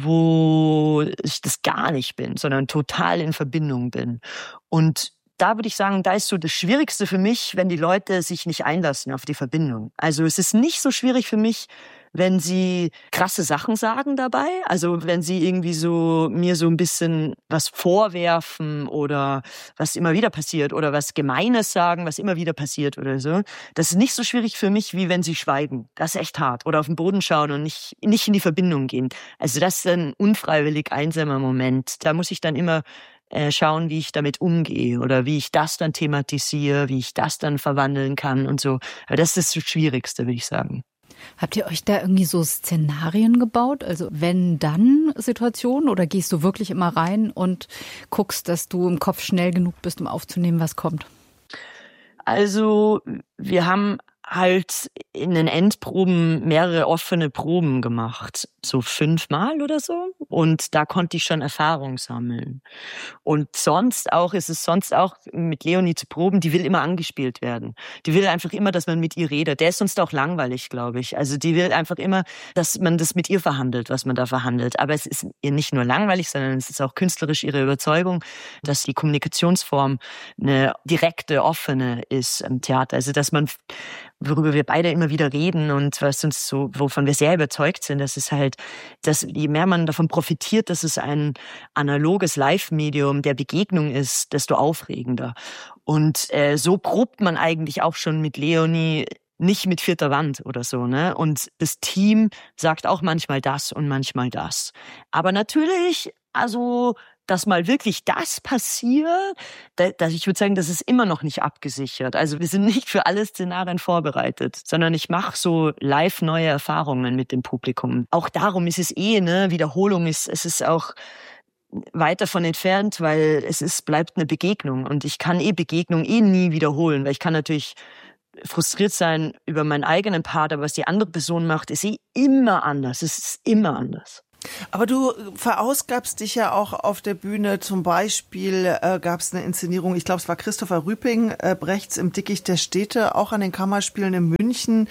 wo ich das gar nicht bin, sondern total in Verbindung bin. Und da würde ich sagen, da ist so das Schwierigste für mich, wenn die Leute sich nicht einlassen auf die Verbindung. Also es ist nicht so schwierig für mich, wenn sie krasse Sachen sagen dabei, also wenn sie irgendwie so mir so ein bisschen was vorwerfen oder was immer wieder passiert oder was Gemeines sagen, was immer wieder passiert oder so. Das ist nicht so schwierig für mich, wie wenn sie schweigen. Das ist echt hart. Oder auf den Boden schauen und nicht, nicht in die Verbindung gehen. Also das ist ein unfreiwillig einsamer Moment. Da muss ich dann immer äh, schauen, wie ich damit umgehe oder wie ich das dann thematisiere, wie ich das dann verwandeln kann und so. Aber das ist das Schwierigste, würde ich sagen. Habt ihr euch da irgendwie so Szenarien gebaut? Also wenn-dann-Situationen oder gehst du wirklich immer rein und guckst, dass du im Kopf schnell genug bist, um aufzunehmen, was kommt? Also wir haben halt in den Endproben mehrere offene Proben gemacht, so fünfmal oder so. Und da konnte ich schon Erfahrung sammeln. Und sonst auch, ist es sonst auch mit Leonie zu proben, die will immer angespielt werden. Die will einfach immer, dass man mit ihr redet. Der ist sonst auch langweilig, glaube ich. Also die will einfach immer, dass man das mit ihr verhandelt, was man da verhandelt. Aber es ist ihr nicht nur langweilig, sondern es ist auch künstlerisch ihre Überzeugung, dass die Kommunikationsform eine direkte, offene ist im Theater. Also dass man, worüber wir beide immer wieder reden und was uns so, wovon wir sehr überzeugt sind, das ist halt, dass je mehr man davon profitiert, dass es ein analoges Live-Medium der Begegnung ist, desto aufregender. Und äh, so probt man eigentlich auch schon mit Leonie, nicht mit vierter Wand oder so, ne? Und das Team sagt auch manchmal das und manchmal das. Aber natürlich, also dass mal wirklich das passiert, dass ich würde sagen, das ist immer noch nicht abgesichert. Also wir sind nicht für alle Szenarien vorbereitet, sondern ich mache so live neue Erfahrungen mit dem Publikum. Auch darum ist es eh, ne, Wiederholung ist, es ist auch weit davon entfernt, weil es ist, bleibt eine Begegnung und ich kann eh Begegnung eh nie wiederholen, weil ich kann natürlich frustriert sein über meinen eigenen Part, aber was die andere Person macht, ist eh immer anders. Es ist immer anders. Aber du verausgabst dich ja auch auf der Bühne. Zum Beispiel äh, gab es eine Inszenierung, ich glaube, es war Christopher Rüping, äh, Brechts im Dickicht der Städte, auch an den Kammerspielen in München.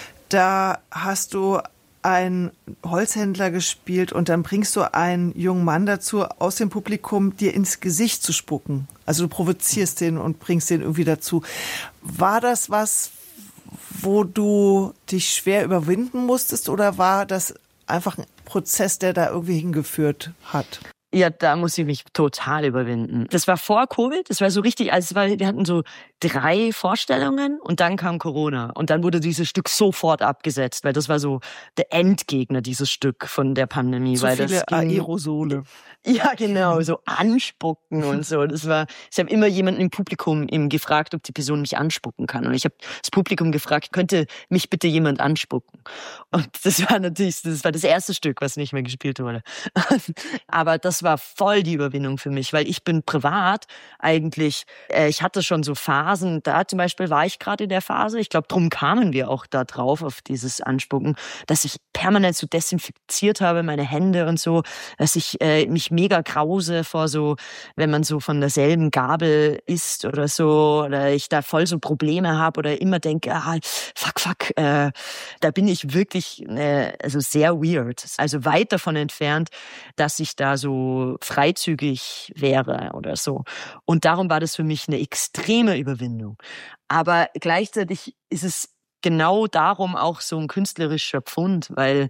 Da hast du einen Holzhändler gespielt und dann bringst du einen jungen Mann dazu, aus dem Publikum dir ins Gesicht zu spucken. Also du provozierst den und bringst den irgendwie dazu. War das was, wo du dich schwer überwinden musstest oder war das einfach ein Prozess, der da irgendwie hingeführt hat? Ja, da muss ich mich total überwinden. Das war vor Covid, das war so richtig, also es war, wir hatten so drei Vorstellungen und dann kam Corona und dann wurde dieses Stück sofort abgesetzt, weil das war so der Endgegner, dieses Stück von der Pandemie. Zu weil viele das ging, Aerosole. Ja, genau, so anspucken und so. Das war, ich habe immer jemanden im Publikum eben gefragt, ob die Person mich anspucken kann. Und ich habe das Publikum gefragt, könnte mich bitte jemand anspucken? Und das war natürlich, das war das erste Stück, was nicht mehr gespielt wurde. Aber das das war voll die Überwindung für mich, weil ich bin privat eigentlich, äh, ich hatte schon so Phasen, da zum Beispiel war ich gerade in der Phase, ich glaube, drum kamen wir auch da drauf, auf dieses Anspucken, dass ich permanent so desinfiziert habe, meine Hände und so, dass ich äh, mich mega grause vor so, wenn man so von derselben Gabel isst oder so, oder ich da voll so Probleme habe oder immer denke, ah, fuck, fuck, äh, da bin ich wirklich äh, also sehr weird, also weit davon entfernt, dass ich da so freizügig wäre oder so. Und darum war das für mich eine extreme Überwindung. Aber gleichzeitig ist es genau darum auch so ein künstlerischer Pfund, weil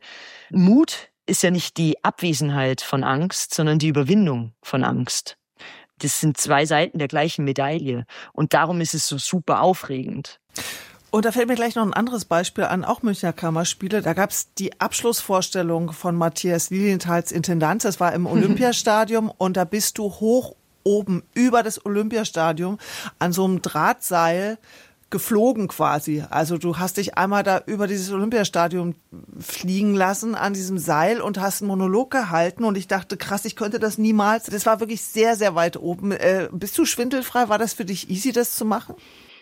Mut ist ja nicht die Abwesenheit von Angst, sondern die Überwindung von Angst. Das sind zwei Seiten der gleichen Medaille. Und darum ist es so super aufregend. Und da fällt mir gleich noch ein anderes Beispiel an, auch Münchner Kammerspiele. Da gab es die Abschlussvorstellung von Matthias Lilienthals Intendanz. Das war im Olympiastadion und da bist du hoch oben über das Olympiastadion an so einem Drahtseil geflogen quasi. Also du hast dich einmal da über dieses Olympiastadion fliegen lassen an diesem Seil und hast einen Monolog gehalten und ich dachte, krass, ich könnte das niemals. Das war wirklich sehr, sehr weit oben. Äh, bist du schwindelfrei? War das für dich easy, das zu machen?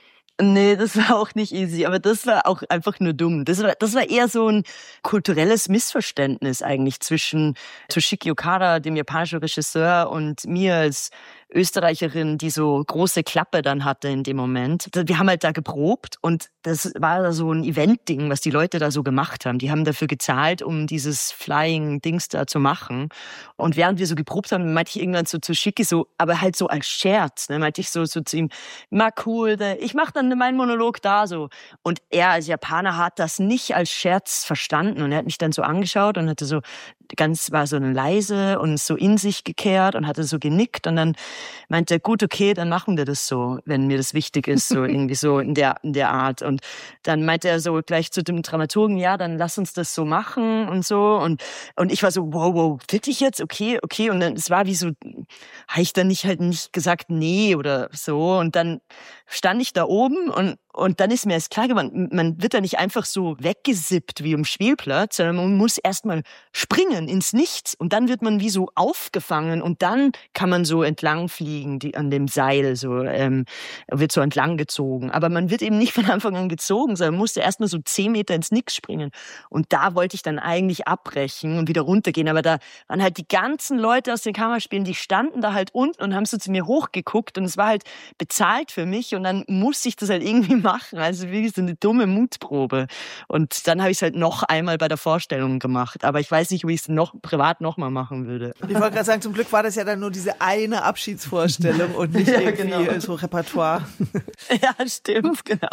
Nee, das war auch nicht easy, aber das war auch einfach nur dumm. Das war, das war eher so ein kulturelles Missverständnis eigentlich zwischen Toshiki Okada, dem japanischen Regisseur, und mir als Österreicherin, die so große Klappe dann hatte in dem Moment. Wir haben halt da geprobt und das war so ein Event-Ding, was die Leute da so gemacht haben. Die haben dafür gezahlt, um dieses Flying-Dings da zu machen. Und während wir so geprobt haben, meinte ich irgendwann so zu Schicki so, aber halt so als Scherz, ne, meinte ich so, so zu ihm, na cool, ich mach dann meinen Monolog da so. Und er als Japaner hat das nicht als Scherz verstanden und er hat mich dann so angeschaut und hatte so ganz, war so leise und so in sich gekehrt und hatte so genickt und dann meinte er, gut, okay, dann machen wir das so, wenn mir das wichtig ist, so irgendwie so in der, in der Art. Und dann meinte er so gleich zu dem Dramaturgen, ja, dann lass uns das so machen und so. Und, und ich war so, wow, wow, wirklich jetzt? Okay, okay. Und dann, es war wie so, habe ich dann nicht halt nicht gesagt, nee oder so. Und dann stand ich da oben und Und dann ist mir erst klar geworden, man wird da nicht einfach so weggesippt wie im Spielplatz, sondern man muss erstmal springen ins Nichts und dann wird man wie so aufgefangen und dann kann man so entlang fliegen, die, an dem Seil, so, ähm, wird so entlang gezogen. Aber man wird eben nicht von Anfang an gezogen, sondern man musste erstmal so zehn Meter ins Nix springen. Und da wollte ich dann eigentlich abbrechen und wieder runtergehen. Aber da waren halt die ganzen Leute aus den Kammerspielen, die standen da halt unten und haben so zu mir hochgeguckt und es war halt bezahlt für mich und dann musste ich das halt irgendwie machen. Also wirklich so eine dumme Mutprobe. Und dann habe ich es halt noch einmal bei der Vorstellung gemacht. Aber ich weiß nicht, ob ich es noch privat noch mal machen würde. Ich wollte gerade sagen, zum Glück war das ja dann nur diese eine Abschiedsvorstellung und nicht ja, irgendwie genau. so Repertoire. Ja, stimmt, genau.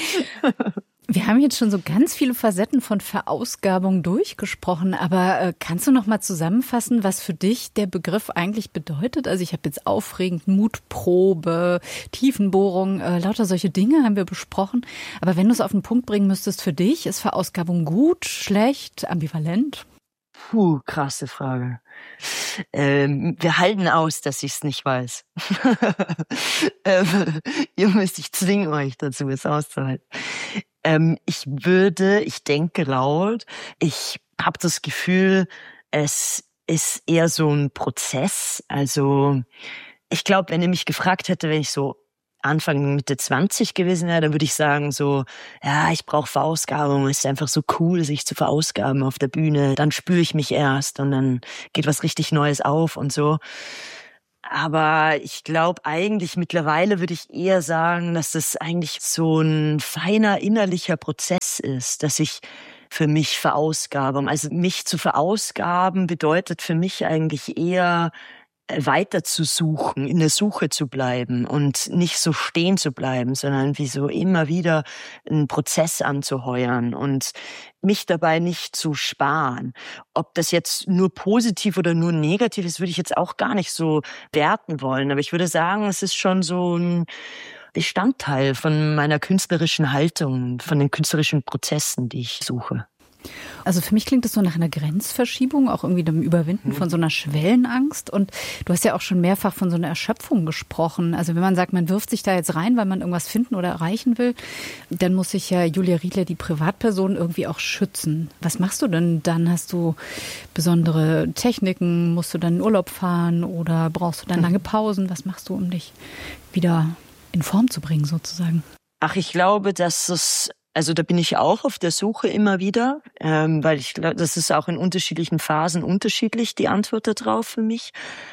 Wir haben jetzt schon so ganz viele Facetten von Verausgabung durchgesprochen, aber äh, kannst du noch mal zusammenfassen, was für dich der Begriff eigentlich bedeutet? Also ich habe jetzt aufregend, Mutprobe, Tiefenbohrung, äh, lauter solche Dinge haben wir besprochen. Aber wenn du es auf den Punkt bringen müsstest für dich, ist Verausgabung gut, schlecht, ambivalent? Puh, krasse Frage. Ähm, wir halten aus, dass ich es nicht weiß. ähm, ihr müsst, ich zwinge euch dazu, es auszuhalten. Ähm, ich würde, ich denke laut, ich habe das Gefühl, es ist eher so ein Prozess. Also ich glaube, wenn ihr mich gefragt hätte, wenn ich so Anfang Mitte zwanzig gewesen wäre, dann würde ich sagen so, ja, ich brauche Verausgabung, es ist einfach so cool, sich zu verausgaben auf der Bühne. Dann spüre ich mich erst und dann geht was richtig Neues auf und so. Aber ich glaube eigentlich mittlerweile würde ich eher sagen, dass das eigentlich so ein feiner innerlicher Prozess ist, dass ich für mich verausgabe. Also mich zu verausgaben bedeutet für mich eigentlich eher weiter zu suchen, in der Suche zu bleiben und nicht so stehen zu bleiben, sondern wie so immer wieder einen Prozess anzuheuern und mich dabei nicht zu sparen. Ob das jetzt nur positiv oder nur negativ ist, würde ich jetzt auch gar nicht so werten wollen. Aber ich würde sagen, es ist schon so ein Bestandteil von meiner künstlerischen Haltung, von den künstlerischen Prozessen, die ich suche. Also für mich klingt das so nach einer Grenzverschiebung, auch irgendwie dem Überwinden von so einer Schwellenangst. Und du hast ja auch schon mehrfach von so einer Erschöpfung gesprochen. Also wenn man sagt, man wirft sich da jetzt rein, weil man irgendwas finden oder erreichen will, dann muss sich ja Julia Riedler, die Privatperson, irgendwie auch schützen. Was machst du denn dann? Hast du besondere Techniken? Musst du dann in Urlaub fahren oder brauchst du dann lange Pausen? Was machst du, um dich wieder in Form zu bringen sozusagen? Ach, ich glaube, dass es Also da bin ich auch auf der Suche immer wieder, ähm, weil ich glaube, das ist auch in unterschiedlichen Phasen unterschiedlich, die Antwort darauf für mich.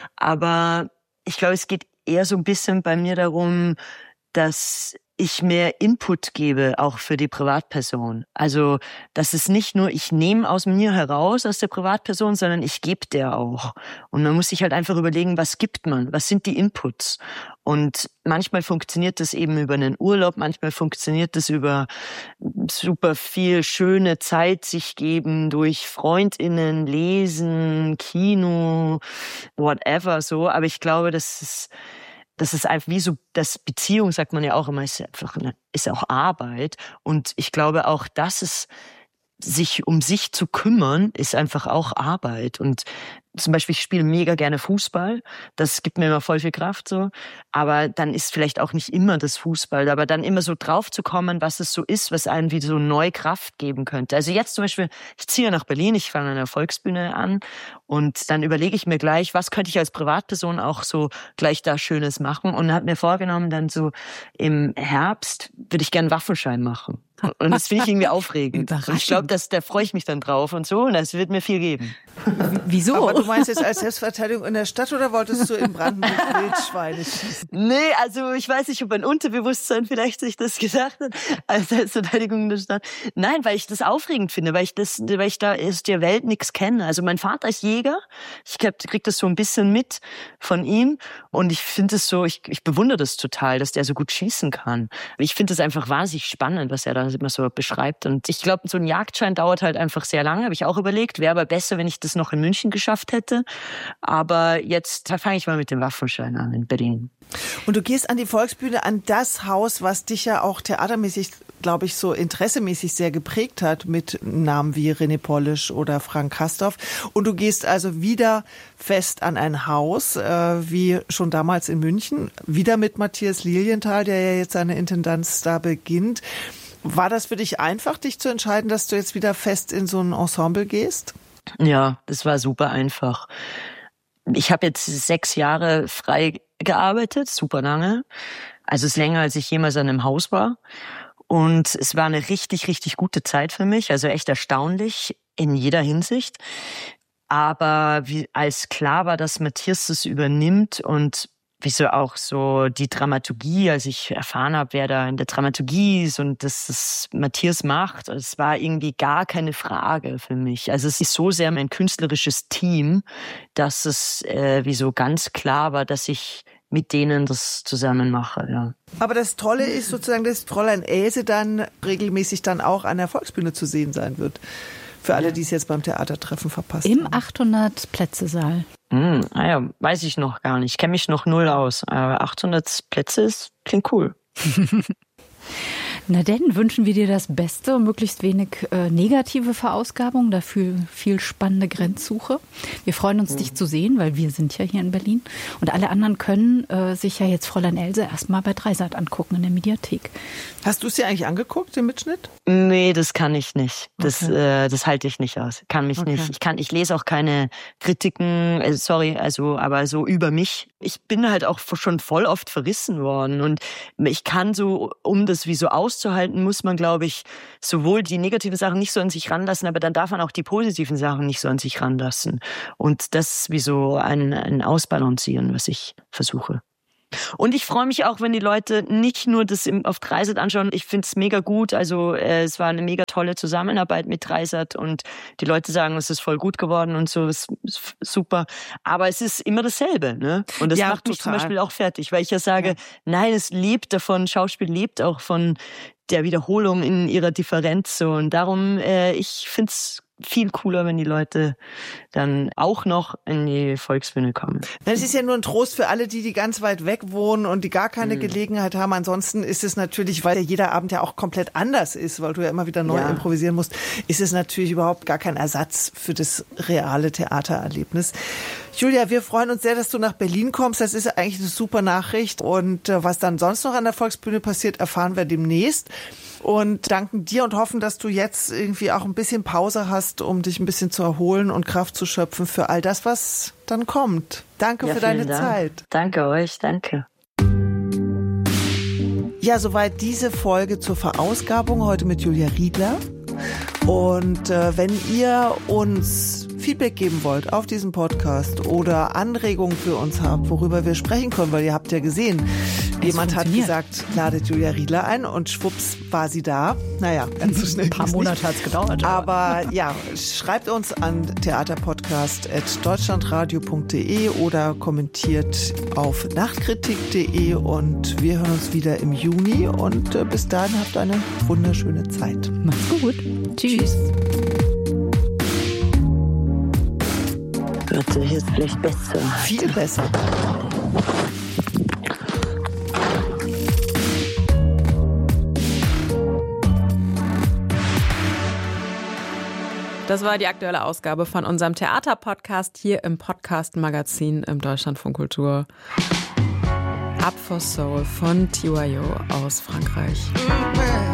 Aber ich glaube, es geht eher so ein bisschen bei mir darum, dass ich mehr Input gebe, auch für die Privatperson. Also, das ist nicht nur, ich nehme aus mir heraus, aus der Privatperson, sondern ich gebe der auch. Und man muss sich halt einfach überlegen, was gibt man? Was sind die Inputs? Und manchmal funktioniert das eben über einen Urlaub, manchmal funktioniert das über super viel schöne Zeit sich geben durch FreundInnen, Lesen, Kino, whatever so. Aber ich glaube, das ist Das ist einfach wie so, das Beziehung, sagt man ja auch immer, ist einfach eine, ist auch Arbeit. Und ich glaube auch, dass es sich um sich zu kümmern, ist einfach auch Arbeit. Und zum Beispiel, ich spiele mega gerne Fußball. Das gibt mir immer voll viel Kraft, so. Aber dann ist vielleicht auch nicht immer das Fußball. Aber dann immer so drauf zu kommen, was es so ist, was einem wie so neue Kraft geben könnte. Also jetzt zum Beispiel, ich ziehe nach Berlin, ich fange an einer Volksbühne an. Und dann überlege ich mir gleich, was könnte ich als Privatperson auch so gleich da Schönes machen. Und habe mir vorgenommen, dann so im Herbst würde ich gerne Waffenschein machen. Und das finde ich irgendwie aufregend. Und ich glaube, dass da freue ich mich dann drauf und so. Und das wird mir viel geben. Wieso? Aber du meinst jetzt als Selbstverteidigung in der Stadt oder wolltest du in Brandenburg Wildschweine schießen? Nee, also ich weiß nicht, ob ein Unterbewusstsein vielleicht sich das gesagt hat, als Selbstverteidigung in der Stadt. Nein, weil ich das aufregend finde, weil ich das, weil ich da aus der Welt nichts kenne. Also mein Vater ist Jäger. Ich krieg das so ein bisschen mit von ihm. Und ich finde es so, ich, ich bewundere das total, dass der so gut schießen kann. Ich finde es einfach wahnsinnig spannend, was er da immer so beschreibt. Und ich glaube, so ein Jagdschein dauert halt einfach sehr lange, habe ich auch überlegt. Wäre aber besser, wenn ich das noch in München geschafft hätte. Aber jetzt fange ich mal mit dem Waffenschein an in Berlin. Und du gehst an die Volksbühne, an das Haus, was dich ja auch theatermäßig, glaube ich, so interessemäßig sehr geprägt hat, mit Namen wie René Polish oder Frank Castorf. Und du gehst also wieder fest an ein Haus, äh, wie schon damals in München, wieder mit Matthias Lilienthal, der ja jetzt seine Intendanz da beginnt. War das für dich einfach, dich zu entscheiden, dass du jetzt wieder fest in so ein Ensemble gehst? Ja, das war super einfach. Ich habe jetzt sechs Jahre frei gearbeitet, super lange. Also es ist länger, als ich jemals an einem Haus war. Und es war eine richtig, richtig gute Zeit für mich. Also echt erstaunlich in jeder Hinsicht. Aber wie, als klar war, dass Matthias das übernimmt und wieso auch so die Dramaturgie, als ich erfahren habe, wer da in der Dramaturgie ist und dass das Matthias macht, es war irgendwie gar keine Frage für mich. Also es ist so sehr mein künstlerisches Team, dass es äh, wieso ganz klar war, dass ich mit denen das zusammen mache, ja. Aber das Tolle ist sozusagen, dass Fräulein Else dann regelmäßig dann auch an der Volksbühne zu sehen sein wird. Für alle, die es jetzt beim Theatertreffen verpasst haben. Im achthundert-Plätze-Saal. Hm, naja, weiß ich noch gar nicht. Ich kenne mich noch null aus. Aber achthundert Plätze ist, klingt cool. Na denn, wünschen wir dir das Beste und möglichst wenig äh, negative Verausgabung, dafür viel spannende Grenzsuche. Wir freuen uns, mhm. dich zu sehen, weil wir sind ja hier in Berlin. Und alle anderen können äh, sich ja jetzt Fräulein Else erstmal bei Dreisat angucken in der Mediathek. Hast du es dir eigentlich angeguckt, den Mitschnitt? Nee, das kann ich nicht. Das, okay. äh, das halte ich nicht aus. Kann mich okay. nicht. Ich kann, ich lese auch keine Kritiken, äh, sorry, also, aber so über mich. Ich bin halt auch schon voll oft verrissen worden und ich kann so, um das wie so auszuhalten, muss man, glaube ich, sowohl die negativen Sachen nicht so an sich ranlassen, aber dann darf man auch die positiven Sachen nicht so an sich ranlassen. Und das ist wie so ein, ein Ausbalancieren, was ich versuche. Und ich freue mich auch, wenn die Leute nicht nur das im, auf Dreisat anschauen. Ich finde es mega gut. Also äh, es war eine mega tolle Zusammenarbeit mit Dreisat und die Leute sagen, es ist voll gut geworden und so, ist, ist super. Aber es ist immer dasselbe, ne? Und das ja, macht mich total. zum Beispiel auch fertig, weil ich ja sage, ja. nein, es lebt davon, Schauspiel lebt auch von der Wiederholung in ihrer Differenz so. Und darum, äh, ich find's viel cooler, wenn die Leute dann auch noch in die Volksbühne kommen. Das ist ja nur ein Trost für alle, die, die ganz weit weg wohnen und die gar keine mhm. Gelegenheit haben. Ansonsten ist es natürlich, weil ja jeder Abend ja auch komplett anders ist, weil du ja immer wieder neu ja. improvisieren musst, ist es natürlich überhaupt gar kein Ersatz für das reale Theatererlebnis. Julia, wir freuen uns sehr, dass du nach Berlin kommst. Das ist eigentlich eine super Nachricht. Und äh, was dann sonst noch an der Volksbühne passiert, erfahren wir demnächst. Und danken dir und hoffen, dass du jetzt irgendwie auch ein bisschen Pause hast, um dich ein bisschen zu erholen und Kraft zu schöpfen für all das, was dann kommt. Danke ja, für deine Dank. Zeit. Danke euch, danke. Ja, soweit diese Folge zur Verausgabung heute mit Julia Riedler. Und äh, wenn ihr uns Feedback geben wollt auf diesen Podcast oder Anregungen für uns habt, worüber wir sprechen können, weil ihr habt ja gesehen, es jemand hat gesagt, ladet Julia Riedler ein und schwupps war sie da. Naja, ganz so schnell. Ein paar Monate hat es gedauert. Aber ja, schreibt uns an theaterpodcast at deutschlandradio punkt de oder kommentiert auf nachtkritik punkt de und wir hören uns wieder im Juni und äh, bis dahin habt eine wunderschöne Zeit. Macht's gut. Tschüss. Hört sich jetzt vielleicht besser. Viel besser. Das war die aktuelle Ausgabe von unserem Theaterpodcast hier im Podcast-Magazin im Deutschlandfunk Kultur. Up for Soul von T Y O aus Frankreich.